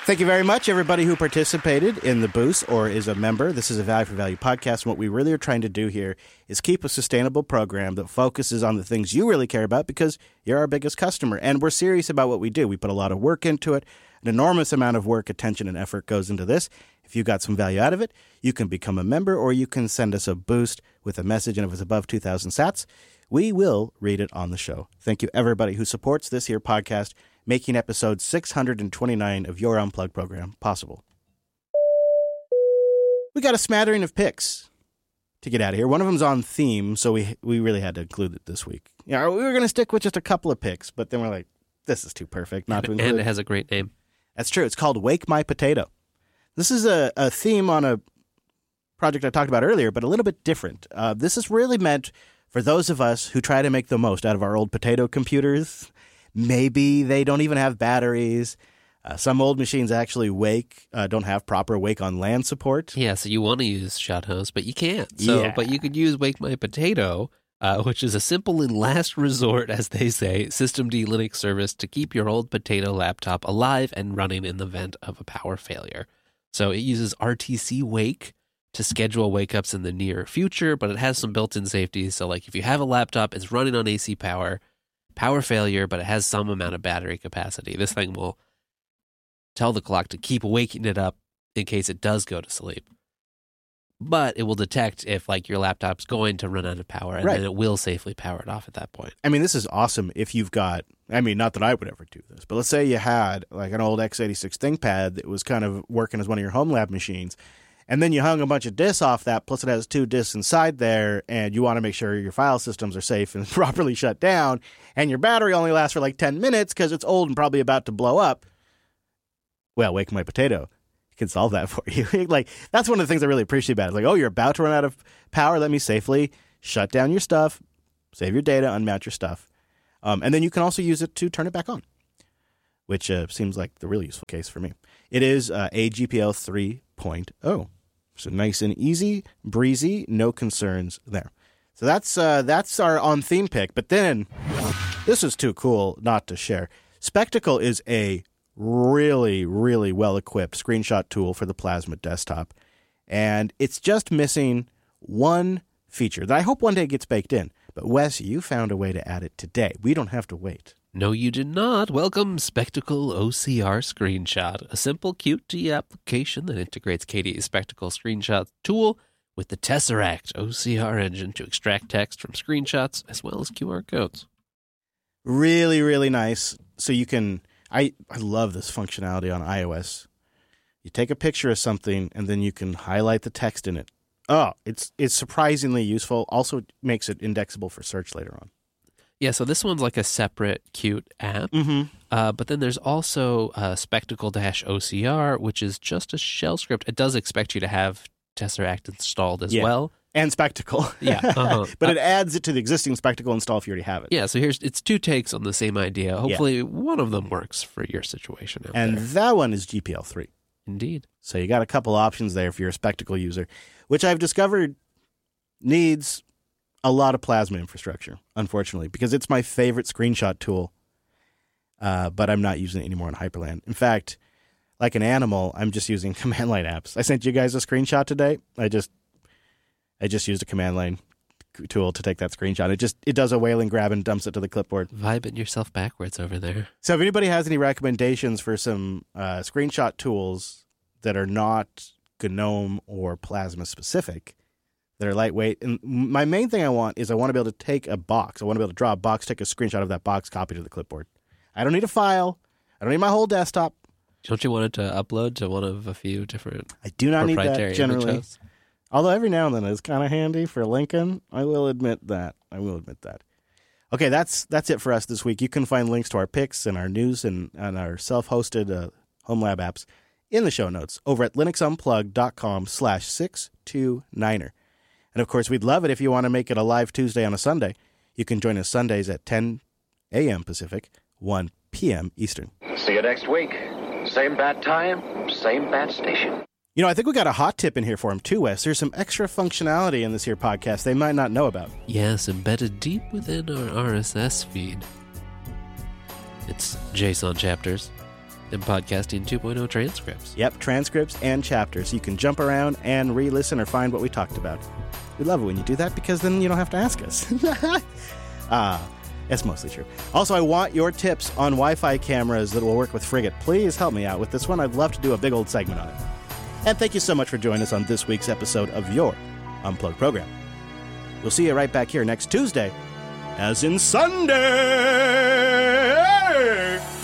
Thank you very much, everybody who participated in the boost or is a member. This is a Value for Value podcast, and what we really are trying to do here is keep a sustainable program that focuses on the things you really care about because you're our biggest customer, and we're serious about what we do. We put a lot of work into it. An enormous amount of work, attention, and effort goes into this. If you got some value out of it, you can become a member, or you can send us a boost with a message, and if it's above 2,000 sats, we will read it on the show. Thank you, everybody who supports this here podcast, making episode 629 of your Unplugged program possible. We got a smattering of picks to get out of here. One of them's on theme, so we really had to include it this week. Yeah, we were going to stick with just a couple of picks, but then we're like, this is too perfect not to include. And it has a great name. That's true. It's called Wake My Potato. This is a theme on a project I talked about earlier, but a little bit different. This is really meant for those of us who try to make the most out of our old potato computers. Maybe they don't even have batteries. Some old machines actually don't have proper Wake on LAN support. Yeah, so you want to use ShotHost, but you can't. But you could use Wake My Potato, which is a simple and last resort, as they say, systemd Linux service to keep your old potato laptop alive and running in the event of a power failure. So it uses RTC Wake to schedule wake-ups in the near future, but it has some built-in safeties. So like if you have a laptop, it's running on AC power failure, but it has some amount of battery capacity. This thing will tell the clock to keep waking it up in case it does go to sleep. But it will detect if like your laptop's going to run out of power, and then it will safely power it off at that point. I mean, this is awesome if you've got, I mean, not that I would ever do this, but let's say you had like an old x86 ThinkPad that was kind of working as one of your home lab machines, and then you hung a bunch of disks off that, plus it has 2 disks inside there, and you want to make sure your file systems are safe and properly shut down, and your battery only lasts for like 10 minutes because it's old and probably about to blow up. Well, Wake My Potato can solve that for you. Like, that's one of the things I really appreciate about it. It's like, oh, you're about to run out of power. Let me safely shut down your stuff, save your data, unmount your stuff. And then you can also use it to turn it back on, which seems like the really useful case for me. It is AGPL 3.0. So nice and easy, breezy, no concerns there. So that's our on-theme pick. But then, this is too cool not to share. Spectacle is a really, really well-equipped screenshot tool for the Plasma desktop. And it's just missing one feature that I hope one day gets baked in. But Wes, you found a way to add it today. We don't have to wait. No, you did not. Welcome, Spectacle OCR Screenshot, a simple Qt application that integrates KDE's Spectacle Screenshot tool with the Tesseract OCR engine to extract text from screenshots as well as QR codes. Really, really nice. So you can, I love this functionality on iOS. You take a picture of something and then you can highlight the text in it. Oh, it's surprisingly useful. Also makes it indexable for search later on. Yeah, so this one's like a separate Qt app, but then there's also Spectacle-OCR, which is just a shell script. It does expect you to have Tesseract installed as well. And Spectacle. Yeah. But it adds it to the existing Spectacle install if you already have it. Yeah, so it's 2 takes on the same idea. Hopefully one of them works for your situation out and there. That one is GPL3. Indeed. So you got a couple options there if you're a Spectacle user, which I've discovered needs a lot of Plasma infrastructure, unfortunately, because it's my favorite screenshot tool, but I'm not using it anymore in Hyperland. In fact, like an animal, I'm just using command line apps. I sent you guys a screenshot today. I just used a command line tool to take that screenshot. It does a whaling grab and dumps it to the clipboard. Vibing yourself backwards over there. So if anybody has any recommendations for some screenshot tools that are not GNOME or Plasma specific, that are lightweight. And my main thing I want to be able to take a box. I want to be able to draw a box, take a screenshot of that box, copy to the clipboard. I don't need a file. I don't need my whole desktop. Don't you want it to upload to one of a few different I do not need that generally. Images? Although every now and then it's kind of handy for Lincoln. I will admit that. Okay, that's it for us this week. You can find links to our picks and our news and our self-hosted home lab apps in the show notes over at linuxunplugged.com/629er. And, of course, we'd love it if you want to make it a live Tuesday on a Sunday. You can join us Sundays at 10 a.m. Pacific, 1 p.m. Eastern. See you next week. Same bat time, same bat station. You know, I think we got a hot tip in here for him, too, Wes. There's some extra functionality in this here podcast they might not know about. Yes, embedded deep within our RSS feed. It's JSON chapters. And Podcasting 2.0 transcripts. Yep, transcripts and chapters. You can jump around and re-listen or find what we talked about. We love it when you do that because then you don't have to ask us. That's mostly true. Also, I want your tips on Wi-Fi cameras that will work with Frigate. Please help me out with this one. I'd love to do a big old segment on it. And thank you so much for joining us on this week's episode of your Unplugged program. We'll see you right back here next Tuesday, as in Sunday!